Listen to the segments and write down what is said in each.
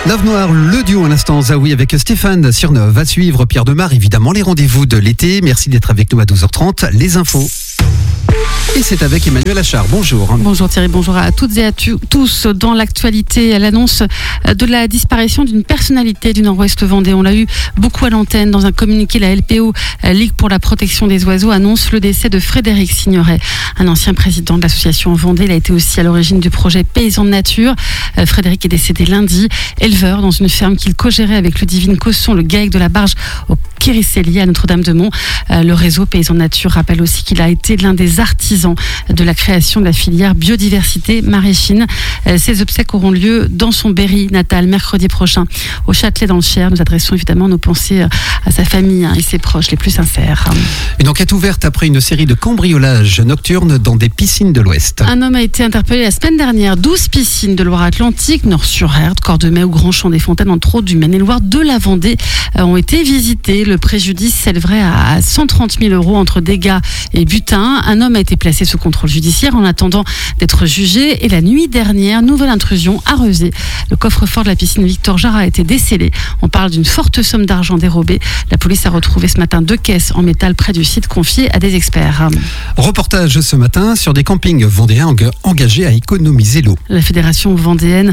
Love Noir, le duo à l'instant, Zawi avec Stéphane Surnov. Va suivre Pierre Demar, évidemment, les rendez-vous de l'été. Merci d'être avec nous à 12h30. Les infos. Et c'est avec Emmanuel Achard. Bonjour. Bonjour Thierry, bonjour à toutes et à tous. Dans l'actualité, l'annonce de la disparition d'une personnalité du Nord-Ouest Vendée. On l'a eu beaucoup à l'antenne. Dans un communiqué, la LPO, Ligue pour la protection des oiseaux, annonce le décès de Frédéric Signoret, un ancien président de l'association Vendée. Il a été aussi à l'origine du projet Paysans de Nature. Frédéric est décédé lundi, éleveur dans une ferme qu'il co-gérait avec Ludivine Cosson, le GAEC de la Barge au Kérissélier à Notre-Dame-de-Mont. Le réseau Paysans de Nature rappelle aussi qu'il a été l'un des artisans de la création de la filière biodiversité maraîchine. Ces obsèques auront lieu dans son Berry natal mercredi prochain au Châtelet dans le Cher. Nous adressons évidemment nos pensées à sa famille et ses proches les plus sincères. Une enquête ouverte après une série de cambriolages nocturnes dans des piscines de l'Ouest. Un homme a été interpellé la semaine dernière. 12 piscines de Loire-Atlantique, Nord-sur-Erdre, Cordemais ou Grand-Champ-des-Fontaines, entre autres du Maine-et-Loire, de la Vendée, ont été visitées. Le préjudice s'élèverait à 130 000 € entre dégâts et butin. Un homme a été placé sous contrôle judiciaire en attendant d'être jugé. Et la nuit dernière, nouvelle intrusion à Rezé. Le coffre-fort de la piscine Victor Jarre a été décelé. On parle d'une forte somme d'argent dérobée. La police a retrouvé ce matin 2 caisses en métal près du site confiées à des experts. Reportage ce matin sur des campings vendéens engagés à économiser l'eau. La Fédération vendéenne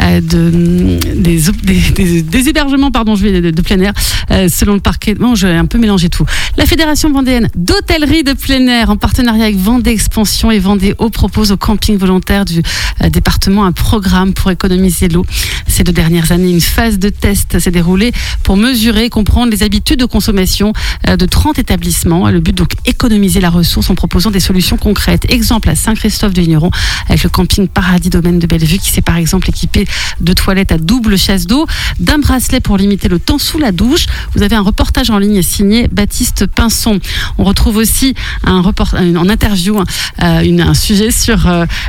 des hébergements de plein air, selon le parquet. Bon, j'ai un peu mélangé tout. La Fédération vendéenne d'hôtellerie de plein air, en partenariat avec Vendée Expansion et Vendée Eau, propose aux campings volontaires du département un programme pour économiser l'eau. Ces 2 dernières années, une phase de test s'est déroulée pour mesurer et comprendre les habitudes de consommation de 30 établissements. Le but, donc, économiser la ressource en proposant des solutions concrètes. Exemple à Saint-Christophe-de-Vigneron avec le camping Paradis Domaine de Bellevue qui s'est par exemple équipé de toilettes à double chasse d'eau, d'un bracelet pour limiter le temps sous la douche. Vous avez un reportage en ligne signé Baptiste Pinson. On retrouve aussi en interview un sujet sur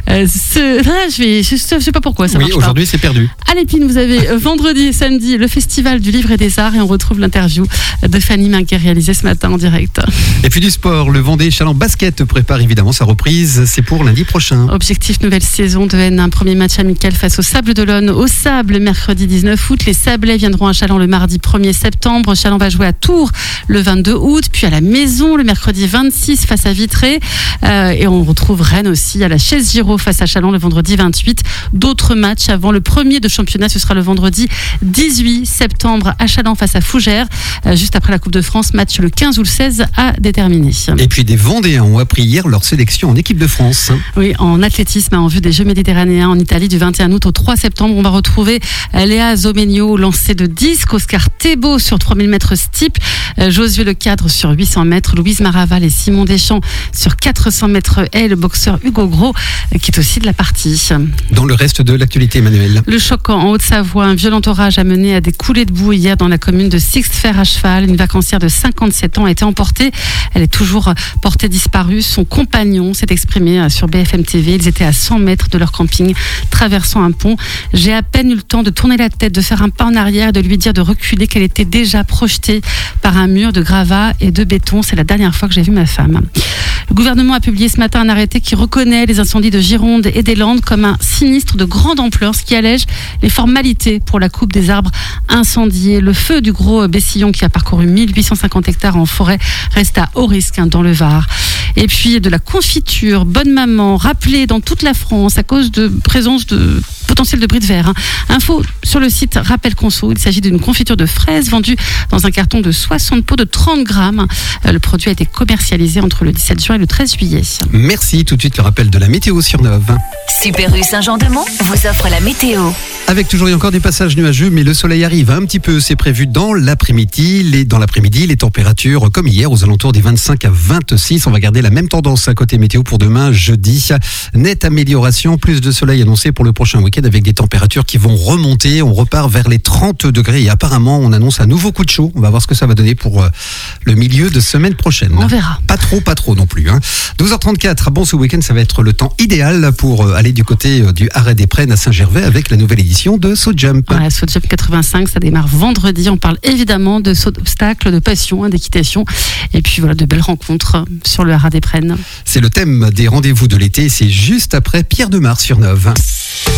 je sais pas pourquoi ça marche pas. Aujourd'hui c'est perdu. À l'Épine, vous avez vendredi et samedi le festival du livre et des arts et on retrouve l'interview de Fanny Minguet réalisée ce matin en direct. Et puis du sport, le Vendée Chaland Basket prépare évidemment sa reprise, c'est pour lundi prochain. Objectif nouvelle saison de N1, premier match amical face au Sable d'Olonne au Sable mercredi 19 août. Les Sablais viendront à Chaland le mardi 1er septembre. Chaland va jouer à Tours le 22 août, puis à la Maison le mercredi 26 face à Vitré. Et on retrouve Rennes aussi à la Chaise Giraud face à Chaland le vendredi 28. D'autres matchs avant le premier de championnat, ce sera le vendredi 18 septembre à Chaland face à Fougères. Juste après la Coupe de France, match le 15 ou le 16 à déterminer. Et puis des Vendéens ont appris hier leur sélection en équipe de France. Oui, en athlétisme, en vue des Jeux méditerranéens en Italie du 21 août au 3 septembre. On va retrouver Léa Zomegno, lancée de disque, Oscar Thébault sur 3000 mètres steep, Josué Lecadre sur 800 mètres, Louise Maraval et Simon Deschamps sur 400 mètres et le boxeur Hugo Gros qui est aussi de la partie. Dans le reste de l'actualité, Emmanuel. Le choc en Haute-Savoie, un violent orage a mené à des coulées de boue hier dans la commune de Sixte-Fer à cheval. Une vacancière de 57 ans a été emportée. Elle est toujours portée disparue. Son compagnon s'est exprimé sur BFM TV. Ils étaient à 100 mètres de leur camping, traversant un pont. J'ai à peine eu le temps de tourner la tête, de faire un pas en arrière, de lui dire de reculer, qu'elle était déjà projetée par un mur de gravats et de béton. C'est la dernière fois que j'ai vu ma femme. Le gouvernement a publié ce matin un arrêté qui reconnaît les incendies de Gironde et des Landes comme un sinistre de grande ampleur, ce qui allège les formalités pour la coupe des arbres incendiés. Le feu du Gros Bessillon, qui a parcouru 1850 hectares en forêt, reste à haut risque dans le Var. Et puis de la confiture Bonne Maman, rappelée dans toute la France à cause de présence de potentiel de bris de verre. Info sur le site Rappel Conso. Il s'agit d'une confiture de fraises vendue dans un carton de 60 pots de 30 grammes. Le produit a été commercialisé entre le 17 juin et le 13 juillet. Merci. Tout de suite le rappel de la météo sur Nov. Super U Saint-Jean-de-Mont vous offre la météo. Avec toujours et encore des passages nuageux, mais le soleil arrive un petit peu. C'est prévu dans l'après-midi. Les températures, comme hier, aux alentours des 25 à 26. On va garder la même tendance à côté météo pour demain, jeudi. Nette amélioration, plus de soleil annoncé pour le prochain week-end avec des températures qui vont remonter. On repart vers les 30 degrés et apparemment, on annonce un nouveau coup de chaud. On va voir ce que ça va donner pour le milieu de semaine prochaine. On verra. Pas trop non plus. 12h34. Bon, ce week-end, ça va être le temps idéal pour aller du côté du Haret des Prennes à Saint-Gervais avec la nouvelle édition de Saut Jump. Voilà, Saut Jump 85, ça démarre vendredi. On parle évidemment de saut d'obstacles, de passion, d'équitation et puis voilà, de belles rencontres sur le Haret des Prennes. C'est le thème des rendez-vous de l'été. C'est juste après Pierre Demar sur Nov.